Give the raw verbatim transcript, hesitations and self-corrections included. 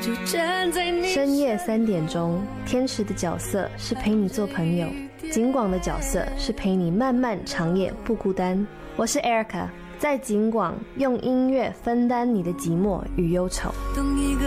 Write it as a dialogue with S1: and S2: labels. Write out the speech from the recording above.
S1: 就站在你
S2: 深夜三点钟，天池的角色是陪你做朋友，景广的角色是陪你漫漫长夜不孤单。我是 Erica， 在景广用音乐分担你的寂寞与忧愁。